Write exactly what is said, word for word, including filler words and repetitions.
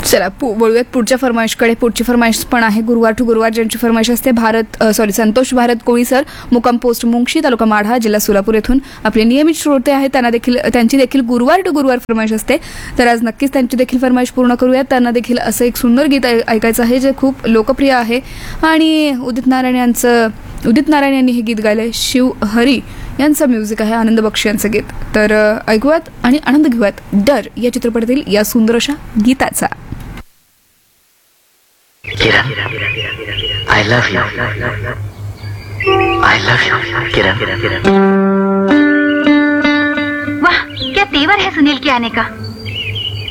चला पु- बोलूयात पुढच्या फरमाईशकडे. पुढची फरमाईश पण आहे गुरुवार टू गुरुवार, ज्यांची फरमाईश असते भारत सॉरी संतोष भारत कोळी सर, मुक्काम पोस्ट मुंगशी, तालुका माढा, जिल्हा सोलापूर येथून आपले नियमित श्रोते आहेत. त्यांना देखील त्यांची देखील गुरुवार टू गुरुवार फरमाईश असते. तर आज नक्कीच त्यांची देखील फरमाईश पूर्ण करूयात. त्यांना देखील असं एक सुंदर गीत ऐ- ऐकायचं आहे जे खूप लोकप्रिय आहे आणि उदित नारायण यांचं उदित नारायण यांनी हे गीत गायलंय. शिव हरी यांचं म्युझिक आहे, आनंद बक्षी यांचं गीत. तर अ, ऐकूयात आणि आनंद घेऊयात डर या चित्रपटातील या सुंदर अशा गीताचा. किरण, I love you. I love you, किरण. वाह, क्या तेवर है सुनील के आने का.